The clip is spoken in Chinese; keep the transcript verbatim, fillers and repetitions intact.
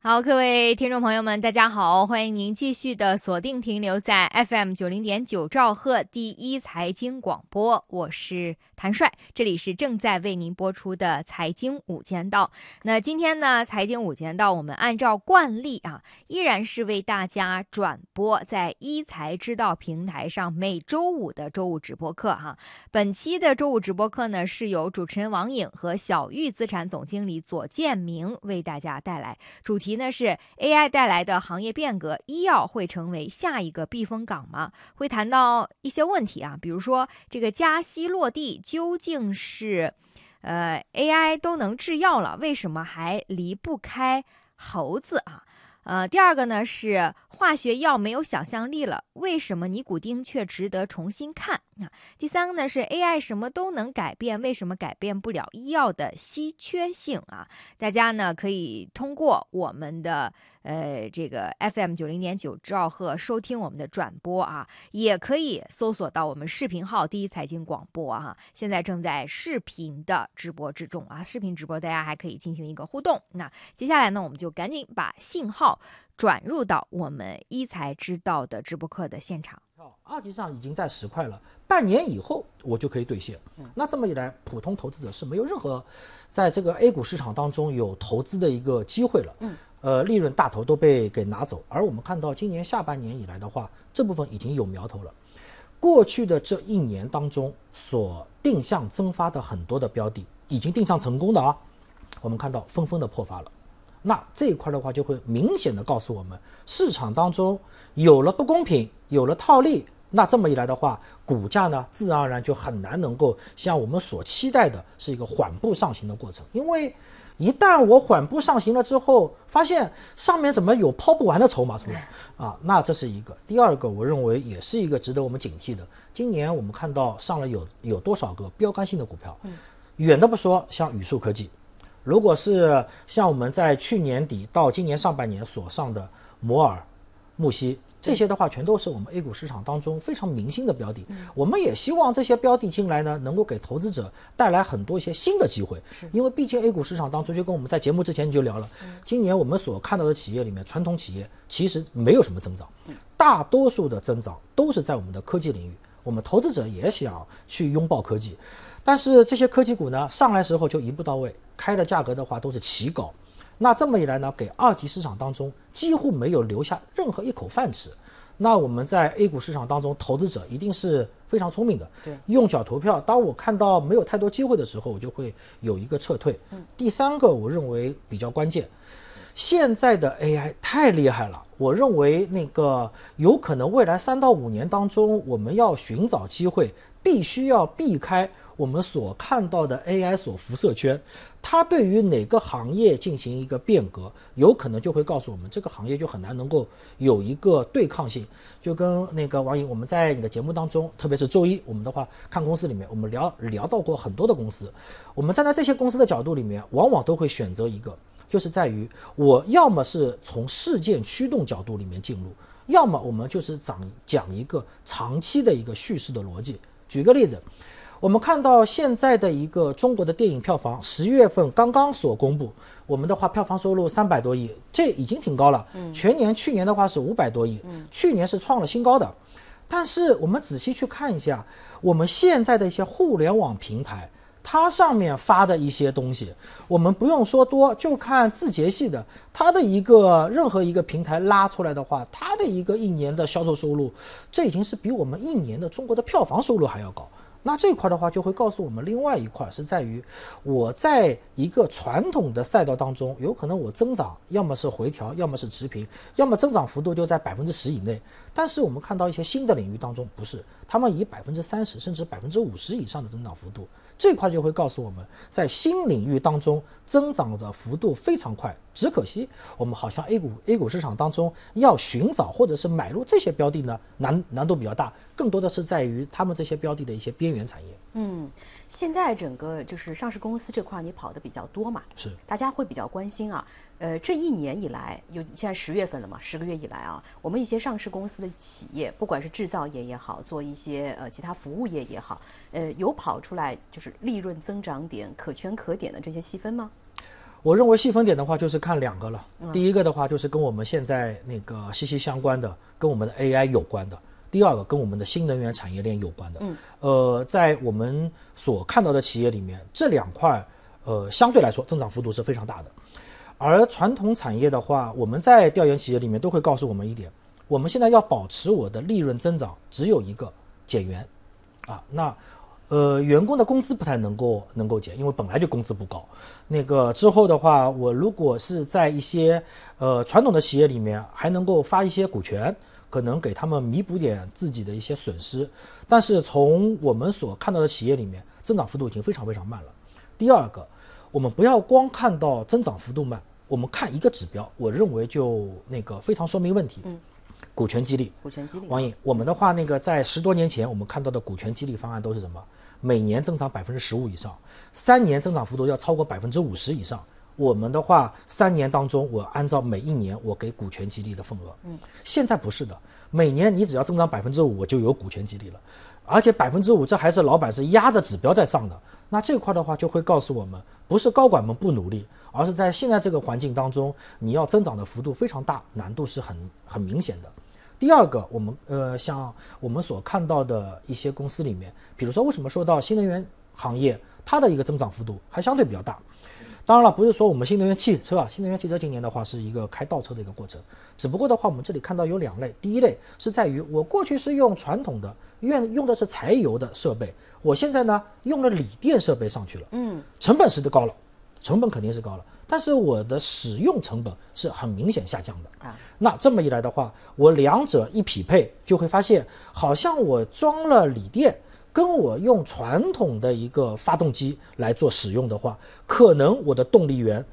好，各位听众朋友们，大家好，欢迎您继续的锁定停留在 F M 九零点九兆赫第一财经广播，我是谭帅，这里是正在为您播出的财经午间道。那今天呢，财经午间道我们按照惯例啊，依然是为大家转播在一财之道平台上每周五的周五直播课哈。本期的周五直播课呢，是由主持人王颖和小玉资产总经理左建明为大家带来，主题呢是 A I 带来的行业变革，医药会成为下一个避风港吗？会谈到一些问题啊，比如说这个加息落地究竟是呃 A I 都能制药了，为什么还离不开猴子啊？呃，第二个呢是化学药没有想象力了，为什么尼古丁却值得重新看啊？第三个呢是 A I 什么都能改变，为什么改变不了医药的稀缺性啊？大家呢可以通过我们的呃这个 F M 九零点九兆赫收听我们的转播啊，也可以搜索到我们视频号第一财经广播啊，现在正在视频的直播之中啊，视频直播大家还可以进行一个互动。那接下来呢，我们就赶紧把信号转入到我们一财知道的直播课的现场。 二级市场已经在十块了，半年以后我就可以兑现。那这么一来，普通投资者是没有任何在这个 A 股市场当中有投资的一个机会了。嗯，呃，利润大头都被给拿走。而我们看到今年下半年以来的话，这部分已经有苗头了。过去的这一年当中所定向增发的很多的标的，已经定向成功的啊，我们看到纷纷的破发了。那这一块的话，就会明显的告诉我们，市场当中有了不公平，有了套利，那这么一来的话，股价呢自然而然就很难能够像我们所期待的是一个缓步上行的过程。因为一旦我缓步上行了之后，发现上面怎么有抛不完的筹码出来啊？那这是一个。第二个，我认为也是一个值得我们警惕的。今年我们看到上了有有多少个标杆性的股票，远的不说，像宇树科技。如果是像我们在去年底到今年上半年所上的摩尔、木西这些的话，全都是我们 A 股市场当中非常明星的标的。我们也希望这些标的进来呢，能够给投资者带来很多一些新的机会。因为毕竟 A 股市场当中，就跟我们在节目之前就聊了，今年我们所看到的企业里面，传统企业其实没有什么增长，大多数的增长都是在我们的科技领域。我们投资者也想去拥抱科技。但是这些科技股呢，上来时候就一步到位，开的价格的话都是奇高，那这么一来呢，给二级市场当中几乎没有留下任何一口饭吃。那我们在 A 股市场当中，投资者一定是非常聪明的，对，用脚投票。当我看到没有太多机会的时候，我就会有一个撤退。嗯、第三个，我认为比较关键，现在的 A I 太厉害了，我认为那个有可能未来三到五年当中，我们要寻找机会，必须要避开我们所看到的 A I 所辐射圈，它对于哪个行业进行一个变革，有可能就会告诉我们这个行业就很难能够有一个对抗性。就跟那个王颖，我们在你的节目当中，特别是周一我们的话看公司里面，我们聊聊到过很多的公司，我们站在这些公司的角度里面，往往都会选择一个，就是在于我要么是从事件驱动角度里面进入，要么我们就是讲讲一个长期的一个叙事的逻辑。举个例子，我们看到现在的一个中国的电影票房，十月份刚刚所公布，我们的话票房收入三百多亿，这已经挺高了。全年去年的话是五百多亿，去年是创了新高的。但是我们仔细去看一下，我们现在的一些互联网平台，它上面发的一些东西，我们不用说多，就看字节系的，它的一个任何一个平台拉出来的话，它的一个一年的销售收入，这已经是比我们一年的中国的票房收入还要高。那这块的话就会告诉我们另外一块，是在于我在一个传统的赛道当中，有可能我增长要么是回调，要么是持平，要么增长幅度就在百分之十以内。但是我们看到一些新的领域当中，不是，他们以百分之三十甚至百分之五十以上的增长幅度，这块就会告诉我们，在新领域当中增长的幅度非常快。只可惜我们好像 A 股 A 股市场当中要寻找或者是买入这些标的呢，难难度比较大，更多的是在于他们这些标的的一些边缘产业。 嗯，现在整个就是上市公司这块你跑的比较多嘛， 是大家会比较关心啊。呃，这一年以来，有现在十月份了嘛，十个月以来啊，我们一些上市公司的企业，不管是制造业也好，做一些呃其他服务业也好，呃，有跑出来就是利润增长点可圈可点的这些细分吗？ 我认为细分点的话，就是看两个了。第一个的话，就是跟我们现在那个息息相关的，跟我们的 A I 有关的；第二个，跟我们的新能源产业链有关的。嗯，呃，在我们所看到的企业里面，这两块，呃，相对来说增长幅度是非常大的。而传统产业的话，我们在调研企业里面都会告诉我们一点：我们现在要保持我的利润增长，只有一个减员，啊，那。呃，员工的工资不太能够能够减，因为本来就工资不高。那个之后的话，我如果是在一些呃传统的企业里面，还能够发一些股权，可能给他们弥补点自己的一些损失。但是从我们所看到的企业里面，增长幅度已经非常非常慢了。第二个，我们不要光看到增长幅度慢，我们看一个指标，我认为就那个非常说明问题。嗯。股权激励， 股权激励， 王颖，我们的话，那个在十多年前，我们看到的股权激励方案都是什么？每年增长百分之十五以上，三年增长幅度要超过百分之五十以上。我们的话，三年当中，我按照每一年我给股权激励的份额。嗯，现在不是的，每年你只要增长百分之五，我就有股权激励了，而且百分之五这还是老板是压着指标在上的。那这块的话，就会告诉我们，不是高管们不努力，而是在现在这个环境当中，你要增长的幅度非常大，难度是很很明显的。第二个，我们呃，像我们所看到的一些公司里面，比如说为什么说到新能源行业，它的一个增长幅度还相对比较大。当然了，不是说我们新能源汽车啊，新能源汽车今年的话是一个开倒车的一个过程，只不过的话，我们这里看到有两类，第一类是在于我过去是用传统的，用用的是柴油的设备，我现在呢用了锂电设备上去了，嗯，成本是高了，成本肯定是高了。但是我的使用成本是很明显下降的啊。那这么一来的话，我两者一匹配，就会发现好像我装了锂电，跟我用传统的一个发动机来做使用的话，可能我的动力源